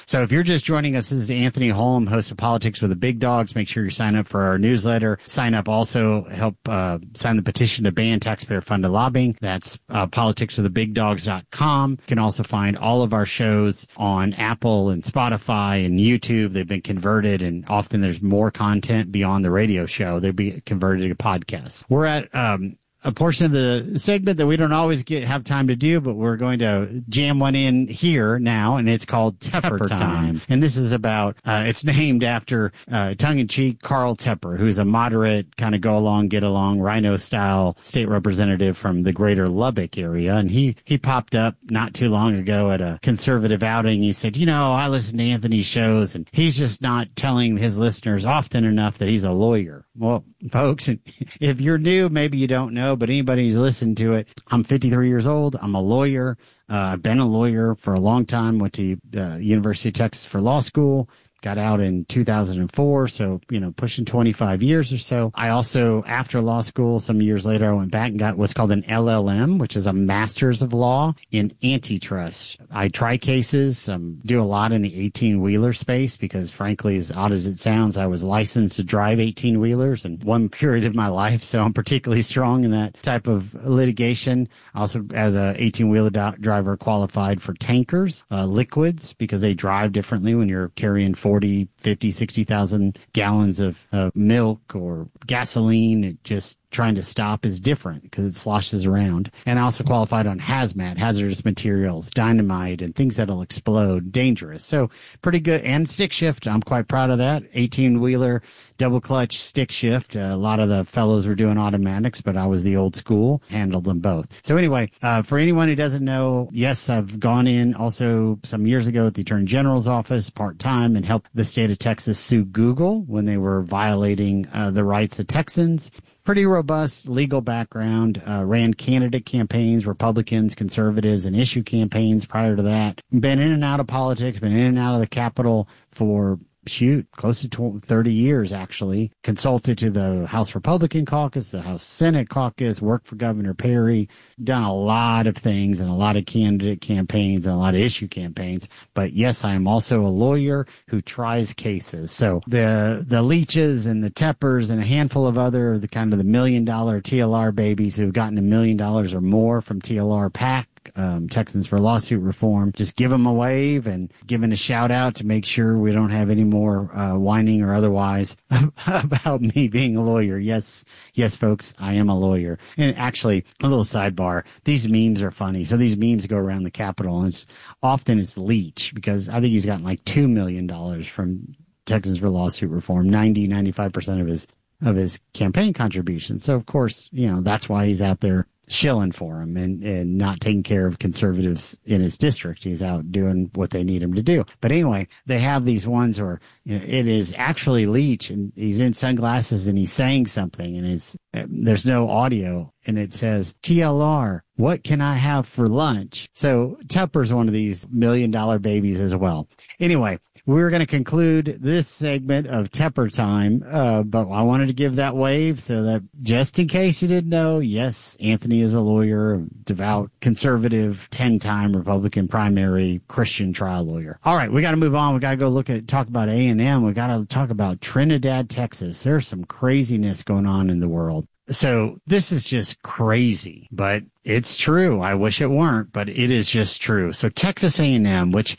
So if you're just joining us, this is Anthony Holm, host of Politics with the Big Dogs. Make sure you sign up for our newsletter. Sign up also, help sign the petition to ban taxpayer-funded lobbying. That's politicswiththebigdogs.com. You can also find all of our shows on Apple and Spotify and YouTube. They've been converted, and often there's more content beyond the radio show. They'll be converted to podcasts. We're at a portion of the segment that we don't always have time to do, but we're going to jam one in here now, and it's called Tepper Time. And this is about, it's named after, tongue-in-cheek, Carl Tepper, who's a moderate, kind of go-along, get-along, rhino-style state representative from the greater Lubbock area. And he popped up not too long ago at a conservative outing. He said, I listen to Anthony's shows, and he's just not telling his listeners often enough that he's a lawyer. Well, folks, if you're new, maybe you don't know, but anybody who's listened to it, I'm 53 years old. I'm a lawyer. I've been a lawyer for a long time. Went to University of Texas for law school. Got out in 2004, so, pushing 25 years or so. I also, after law school, some years later, I went back and got what's called an LLM, which is a Master's of Law in Antitrust. I try cases, do a lot in the 18-wheeler space because, frankly, as odd as it sounds, I was licensed to drive 18-wheelers in one period of my life, so I'm particularly strong in that type of litigation. Also, as a 18-wheeler driver, qualified for tankers, liquids, because they drive differently when you're carrying 40, 50, 60,000 gallons of milk or gasoline. It just trying to stop is different because it sloshes around. And I also qualified on hazmat, hazardous materials, dynamite, and things that'll explode, dangerous. So pretty good. And stick shift, I'm quite proud of that. 18-wheeler, double clutch, stick shift. A lot of the fellows were doing automatics, but I was the old school, handled them both. So anyway, for anyone who doesn't know, yes, I've gone in also some years ago at the Attorney General's office part-time and helped the state of Texas sue Google when they were violating the rights of Texans. Pretty robust legal background, ran candidate campaigns, Republicans, conservatives, and issue campaigns prior to that. Been in and out of politics, been in and out of the Capitol for close to 30 years, actually. Consulted to the House Republican Caucus, the House Senate Caucus, worked for Governor Perry, done a lot of things and a lot of candidate campaigns and a lot of issue campaigns. But yes, I am also a lawyer who tries cases. So the Leaches and the Teppers and a handful of other, the kind of the $1 million TLR babies who've gotten $1 million or more from TLR PAC, Texans for Lawsuit Reform, just give them a wave and giving a shout out to make sure we don't have any more whining or otherwise about me being a lawyer. Yes, folks, I am a lawyer. And actually, a little sidebar, these memes are funny. So these memes go around the Capitol, and it's Leach, because I think he's gotten like $2 million from Texans for Lawsuit Reform, 95% of his campaign contributions. So of course, that's why he's out there shilling for him and not taking care of conservatives in his district. He's out doing what they need him to do. But anyway, they have these ones where it is actually Leach, and he's in sunglasses and he's saying something, and there's no audio, and it says, TLR, what can I have for lunch? So Tepper's one of these $1 million babies as well. Anyway, we're going to conclude this segment of Tepper Time, but I wanted to give that wave so that just in case you didn't know, yes, Anthony is a lawyer, devout, conservative, 10-time Republican primary Christian trial lawyer. All right, we got to move on. We got to go talk about A&M. We got to talk about Trinidad, Texas. There's some craziness going on in the world. So this is just crazy, but it's true. I wish it weren't, but it is just true. So Texas A&M, which,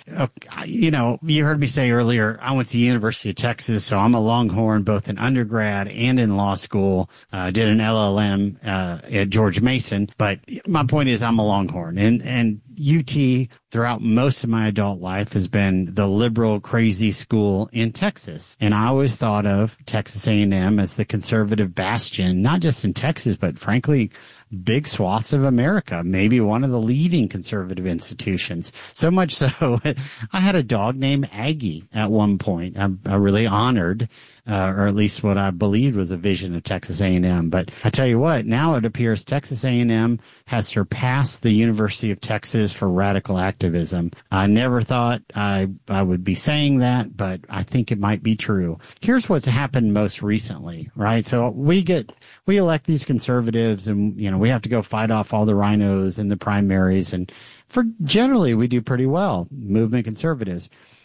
you heard me say earlier, I went to the University of Texas, so I'm a Longhorn, both in undergrad and in law school. Did an LLM at George Mason, but my point is I'm a Longhorn, and UT throughout most of my adult life has been the liberal, crazy school in Texas. And I always thought of Texas A&M as the conservative bastion, not just in Texas, but frankly, big swaths of America, maybe one of the leading conservative institutions. So much so, I had a dog named Aggie at one point. I really honored, or at least what I believed was a vision of Texas A&M. But I tell you what, now it appears Texas A&M has surpassed the University of Texas for radical activism. I never thought I would be saying that, but I think it might be true. Here's what's happened most recently, right? So we elect these conservatives, and we have to go fight off all the rhinos in the primaries, and generally we do pretty well, movement conservatives.